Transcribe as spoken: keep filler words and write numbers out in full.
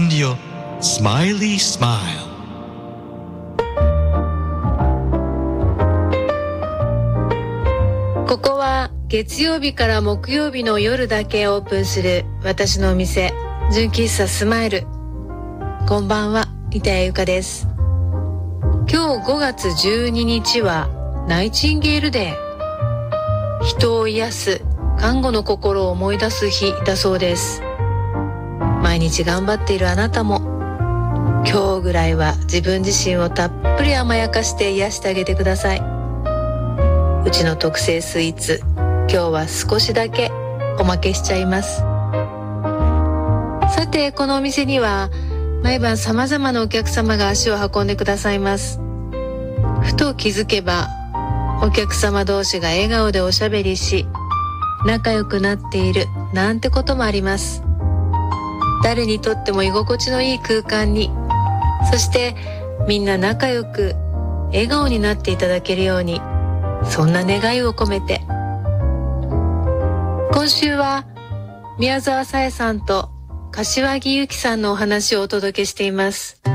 Radio Smiley Smile。 ここは月曜日から木曜日の夜だけオープンする私のお店、純喫茶スマイル。こんばんは、板谷由香です。今日ごがつじゅうににちはナイチンゲールデー。人を癒す、看護の心を思い出す日だそうです。毎日頑張っているあなたも、今日ぐらいは自分自身をたっぷり甘やかして癒してあげてください。うちの特製スイーツ、今日は少しだけおまけしちゃいます。さて、このお店には毎晩様々なお客様が足を運んでくださいます。ふと気づけば、お客様同士が笑顔でおしゃべりし、仲良くなっているなんてこともあります。誰にとっても居心地のいい空間に、そしてみんな仲良く笑顔になっていただけるように、そんな願いを込めて、今週は宮沢さえさんと柏木由紀さんのお話をお届けしています。